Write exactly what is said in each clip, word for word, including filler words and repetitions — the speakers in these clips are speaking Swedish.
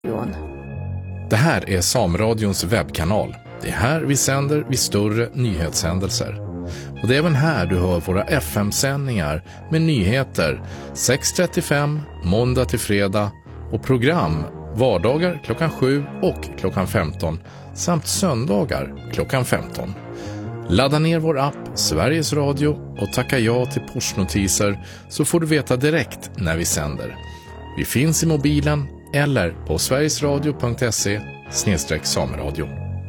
Det här är Sameradions webbkanal. Det är här vi sänder vid större nyhetshändelser. Och det är även här du hör våra F M-sändningar med nyheter sex trettiofem måndag till fredag och program vardagar klockan sju och klockan femton samt söndagar klockan femton. Ladda ner vår app Sveriges Radio och tacka ja till pushnotiser så får du veta direkt när vi sänder. Vi finns i mobilen eller på sverigesradio punkt se snedstreck sameradio.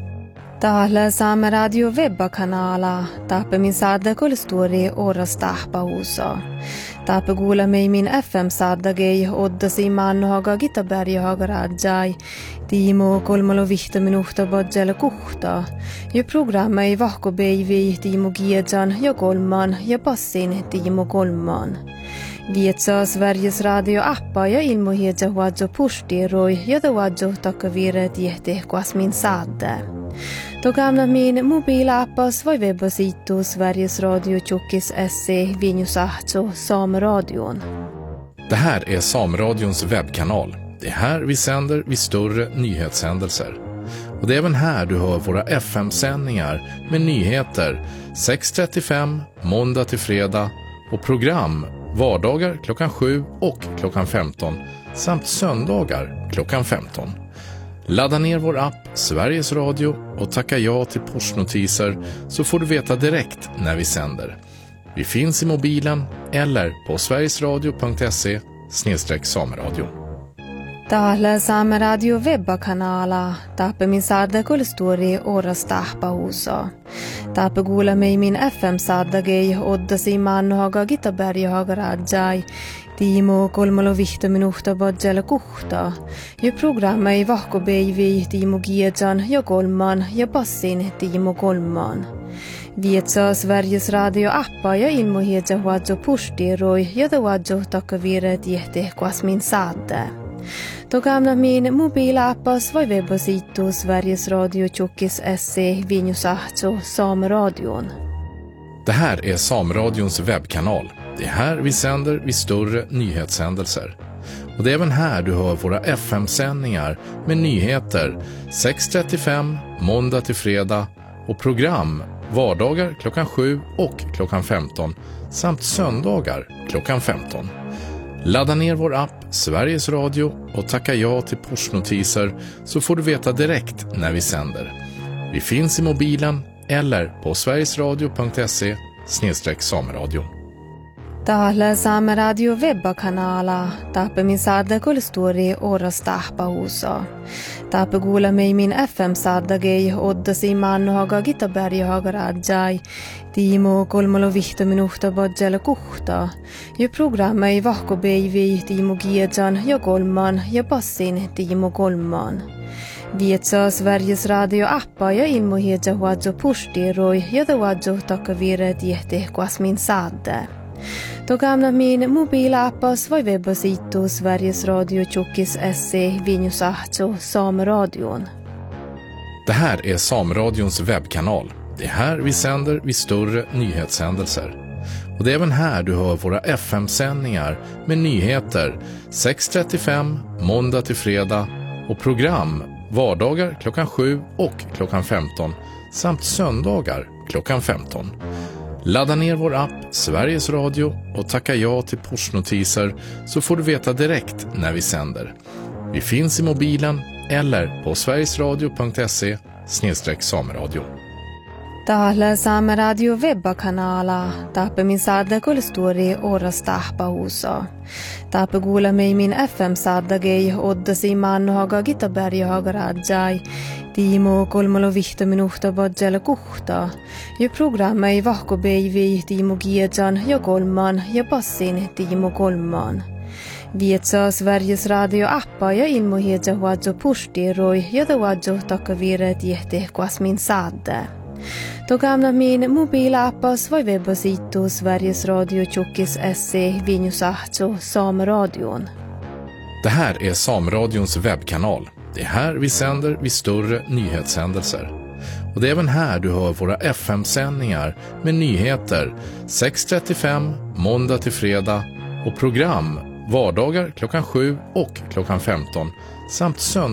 Täällä Saameradio webbakanala taappe min saada kolstori oras tahpahuuso. Taappe kuulemme min F M-saadagei oddasi mannohaga Gitaberjahaga rajai. Tiimo kolmalo vihta minuhta bodjelle kuhta. Ja programma ei vahkobeivi Tiimo Giedjan ja kolman ja passin Tiimo kolman. Vietsaa Sveriges Radio-appa ja ilmohiedja huadjo pushtiroi ja da huadjo takavire tiehti kuas min saade. Då gamla min mobilappas voi webbasiittu Sveriges Radio Tjockis se vinjusahto Sameradion. Det här är Sameradions webbkanal. Det är här vi sänder vid större nyhetshändelser. Och det är även här du hör våra F M-sändningar med nyheter sex trettiofem måndag till fredag och program vardagar klockan sju och klockan femton samt söndagar klockan femton. Ladda ner vår app Sveriges Radio och tacka ja till pushnotiser så får du veta direkt när vi sänder. Vi finns i mobilen eller på sverigesradio punkt se snedstreck sameradio. Täällä Saameradio webbakanala taappe min saada kolstori oras tahpahuuso. Taappe kuulemme min F M-saadagei oddasi mannohaga Gitaberjahaga rajai. Tiimo kolmalo vihta minuhta bodjelle kuhta. Ja programma ei vahkobeivi Tiimo Giedjan ja kolman ja passin Tiimo kolman. Vietsaa Sveriges Radio-appa ja ilmohiedja huadjo pushtiroi ja da huadjo takavire tiehti kuas min saade. Då gamla min mobilappas voi webbasiittu Sveriges Radio Tjockis se vinjusahto Sameradion. Det här är Sameradions webbkanal. Det är här vi sänder vid större nyhetshändelser. Och det är även här du hör våra F M-sändningar med nyheter sex trettiofem måndag till fredag och program vardagar klockan sju och klockan femton samt söndagar klockan femton. Ladda ner vår app Sveriges Radio och tacka ja till pushnotiser så får du veta direkt när vi sänder. Vi finns i mobilen eller på sverigesradio punkt se snedstreck sameradio. Täällä Saameradio webbakanala taappe min saada kolstori oras tahpahuuso. Taappe kuulemme min F M-saadagei oddasi mannohaga Gitaberjahaga rajai. Tiimo kolmalo vihta minuhta bodjelle kuhta. Ja programma ei vahkobeivi Tiimo Giedjan ja kolman ja passin Tiimo kolman. Vietsaa Sveriges Radio-appa ja ilmohiedja huadjo pushtiroi ja da huadjo takavire tiehti kuas min saade. Då gamla min mobilappas voi webbasiittu Sveriges Radio Tjockis se vinjusahto Sameradion. Det här är Sameradions webbkanal. Det är här vi sänder vid större nyhetshändelser. Och det är även här du hör våra F M-sändningar med nyheter sex trettiofem måndag till fredag och program vardagar klockan sju och klockan femton samt söndagar klockan femton. Ladda ner vår app Sveriges Radio och tacka ja till pushnotiser så får du veta direkt när vi sänder. Vi finns i mobilen eller på sverigesradio punkt se snedstreck sameradio. Täällä Saameradio webbakanala taappe min saada kolstori oras tahpahuuso. Taappe kuulemme min F M-saadagei oddasi mannohaga Gitaberjahaga rajai. Tiimo kolmalo vihta minuhta bodjelle kuhta. Ja programma ei vahkobeivi Tiimo Giedjan ja kolman ja passin Tiimo kolman. Vietsaa Sveriges Radio-appa ja ilmohiedja huadjo pushtiroi ja da huadjo takavire tiehti kuas min saade. Då gamla min mobilappas voi webbasiittu Sveriges Radio Tjockis se vinjusahto Sameradion. Det här är Sameradions webbkanal. Det är här vi sänder vid större nyhetshändelser. Och det är även här du hör våra F M-sändningar med nyheter sex trettiofem måndag till fredag och program vardagar klockan sju och klockan femton samt söndag